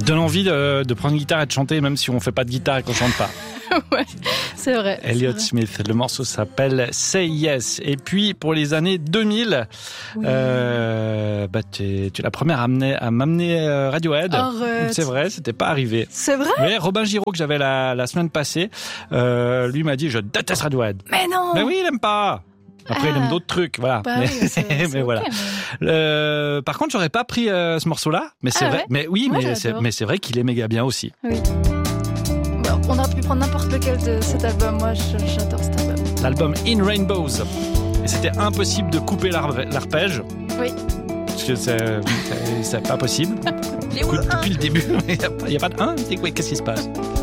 donne envie de prendre une guitare et de chanter, même si on fait pas de guitare et qu'on chante pas. Ouais, c'est vrai. Elliott Smith, le morceau s'appelle Say Yes. Et puis pour les années 2000, tu es la première à m'amener Radiohead. Arrête. C'est vrai, c'était pas arrivé. C'est vrai? Mais Robin Giraud que j'avais la semaine passée, lui m'a dit je déteste Radiohead. Mais non. Mais oui, il aime pas. Après, il aime d'autres trucs, voilà. Bah oui, c'est mais voilà. okay, mais... par contre, j'aurais pas pris ce morceau-là, mais c'est vrai. Ouais. Mais oui, Moi, mais c'est vrai qu'il est méga bien aussi. Oui. Bon, on aurait pu prendre n'importe lequel de cet album. Moi, j'adore cet album. L'album In Rainbows. Et c'était impossible de couper l'arpège. Oui. Parce que c'est pas possible. Il est où le Depuis le début, il n'y a pas de 1. Qu'est-ce qui se passe?